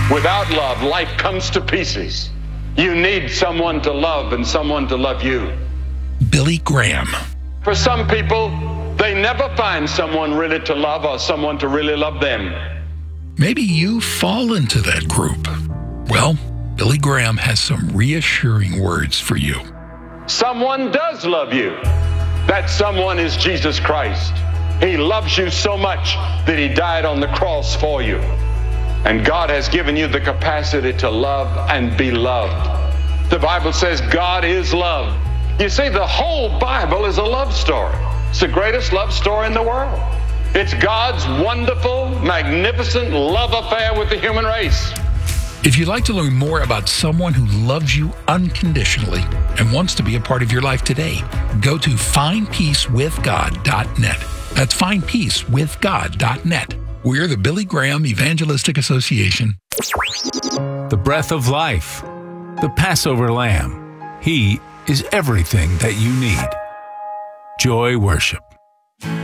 Without love, life comes to pieces. You need someone to love and someone to love you. Billy Graham. For some people, they never find someone really to love or someone to really love them. Maybe you fall into that group. Well, Billy Graham has some reassuring words for you. Someone does love you. That someone is Jesus Christ. He loves you so much that he died on the cross for you. And God has given you the capacity to love and be loved. The Bible says God is love. You see, the whole Bible is a love story. It's the greatest love story in the world. It's God's wonderful, magnificent love affair with the human race. If you'd like to learn more about someone who loves you unconditionally and wants to be a part of your life today, go to findpeacewithgod.net. That's findpeacewithgod.net. We're the Billy Graham Evangelistic Association. The breath of life, the Passover Lamb. He is everything that you need. Joy Worship.